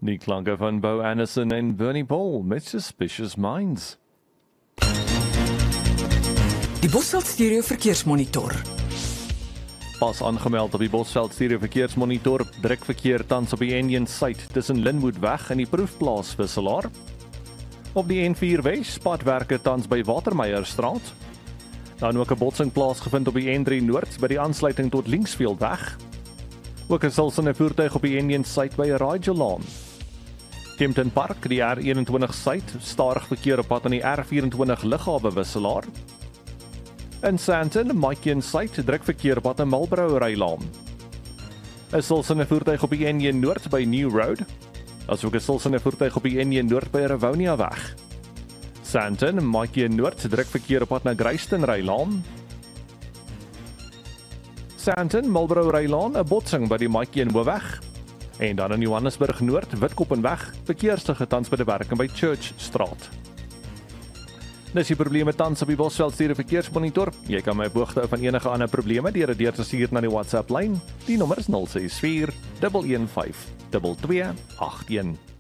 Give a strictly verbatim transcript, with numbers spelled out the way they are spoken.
Die klanke van Bo Anderson en Bernie Paul met Suspicious Minds. Die Bosveld Stereo Verkeersmonitor. Pas aangemeld op die Bosveld Stereo Verkeersmonitor, druk verkeer tans op die N een suid tussen Linwoodweg en die Proefplaas Wisselaar. Op die N vier Wes, padwerke tans by Watermeierstraat. Dan ook 'n botsing plaasgevind op die N drie Noord by die aansluiting tot Linksfieldweg. Ook 'n silsende voertuig op die N een suid by Rajalaan. Kempton Park, die R eenentwintig suid, stadig verkeer op pad aan die R vyf-en-twintig Lughawe Wisselaar. In Sandton, Maiken suid, druk verkeer op pad aan Marlborough Rylaan. 'n silsende voertuig op die N een Noord by New Road. Asook 'n silsende voertuig op die N een Noord by Rivonia weg. Sandton, Maiken Noord, druk verkeer op pad na Grayston Rylaan. Sandton, Marlborough Rylaan, 'n botsing by die Maiken Hoofweg. En dan in Johannesburg Noord, Witkoppenweg, verkeerstige tans by die werking by Church Straat. Dis die probleme tans op die Bosveld Stereo Verkeersmonitor. Jy kan my boogte van enige ander probleme deur dit deur te stuur na die WhatsApp lyn. Die nommer is nul ses vier, een een vyf, twee twee agt een.